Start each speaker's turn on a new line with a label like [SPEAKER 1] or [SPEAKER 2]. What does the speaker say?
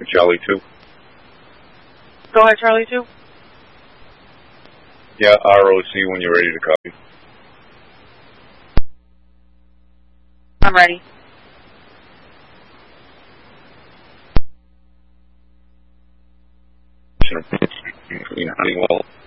[SPEAKER 1] Charlie 2.
[SPEAKER 2] Go ahead, Charlie 2.
[SPEAKER 1] Yeah, ROC when you're ready to copy.
[SPEAKER 2] I'm ready.
[SPEAKER 1] Honeywell.